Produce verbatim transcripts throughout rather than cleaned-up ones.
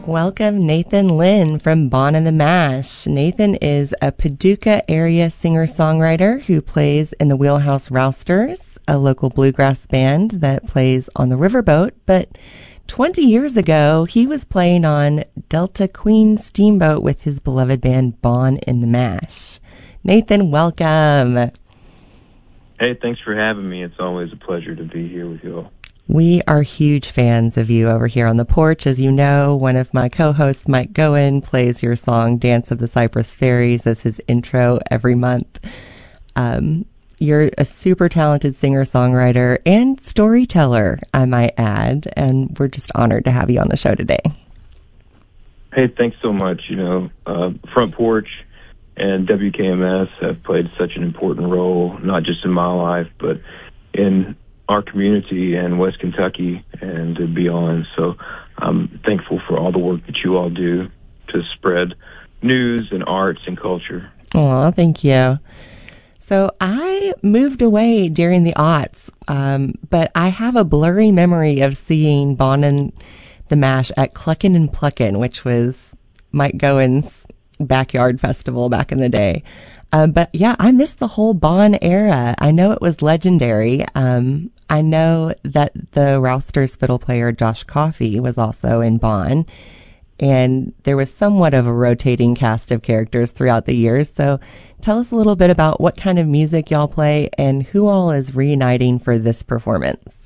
Welcome Nathan Lynn from Bon and the Mash. Nathan is a Paducah area singer-songwriter who plays in the Wheelhouse Rousters, a local bluegrass band that plays on the riverboat. But twenty years ago, he was playing on Delta Queen Steamboat with his beloved band Bon and the Mash. Nathan, welcome. Hey, thanks for having me. It's always a pleasure to be here with you all. We are huge fans of you over here on the porch. As you know, one of my co-hosts, Mike Goen, plays your song Dance of the Cypress Fairies as his intro every month. Um, you're a super talented singer-songwriter and storyteller, I might add, and we're just honored to have you on the show today. Hey, thanks so much. You know, uh, Front Porch and W K M S have played such an important role, not just in my life, but in our community and West Kentucky and beyond. So I'm thankful for all the work that you all do to spread news and arts and culture. Oh, thank you. So I moved away during the aughts, um, but I have a blurry memory of seeing Bon and the Mash at Cluckin' and Pluckin', which was Mike Goen's backyard festival back in the day. Um, but yeah, I missed the whole Bon era. I know it was legendary. Um, I know that the Rousters fiddle player Josh Coffey was also in Bon, and there was somewhat of a rotating cast of characters throughout the years. So tell us a little bit about what kind of music y'all play and who all is reuniting for this performance.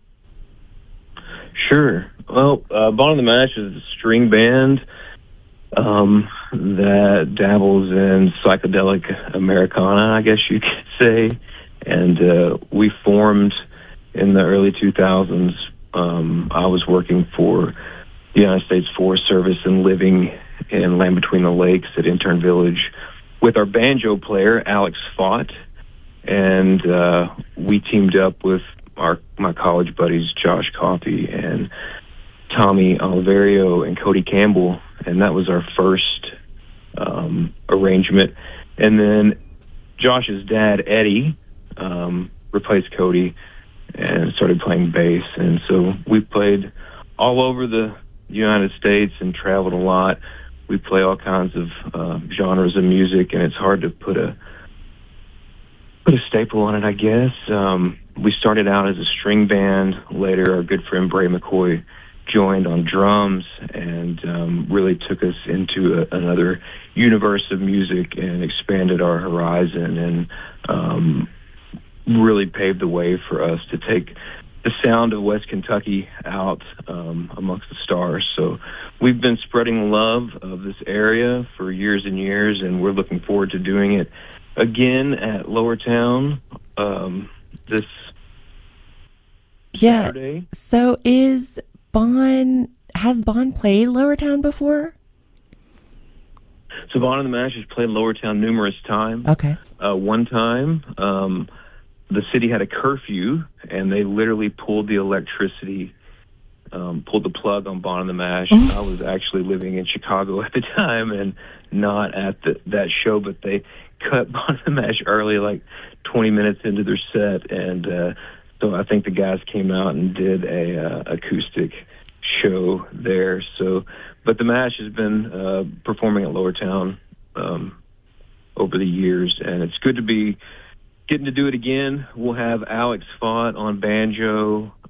Sure. Well, uh, Bon and the Mash is a string band um, that dabbles in psychedelic Americana, I guess you could say. And uh, we formed in the early two thousands. Um, I was working for the United States Forest Service and living in Land Between the Lakes at Intern Village with our banjo player, Alex Fott. And uh, we teamed up with our my college buddies, Josh Coffey and Tommy Oliverio and Cody Campbell. And that was our first um, arrangement. And then Josh's dad, Eddie, um, replaced Cody and started playing bass. And so we played all over the United States and traveled a lot. We play all kinds of uh, genres of music, and it's hard to put a put a staple on it, I guess. Um, we started out as a string band. Later, our good friend Bray McCoy joined on drums and um, really took us into a, another universe of music and expanded our horizon and um, really paved the way for us to take the sound of West Kentucky out um, amongst the stars. So we've been spreading the love of this area for years and years, and we're looking forward to doing it again at Lowertown um, this yeah. Saturday. So is Bon, has Bon played Lowertown before? So Bon and the Mash has played Lowertown numerous times. Okay. Uh, one time, um, the city had a curfew, and they literally pulled the electricity, um, pulled the plug on Bon and the Mash. I was actually living in Chicago at the time and not at the, that show, but they cut Bon and the Mash early, like twenty minutes into their set, and uh, so I think the guys came out and did a uh, acoustic show there. So, but the Mash has been uh, performing at Lowertown um, over the years, and it's good to be getting to do it again. We'll have Alex Fott on banjo,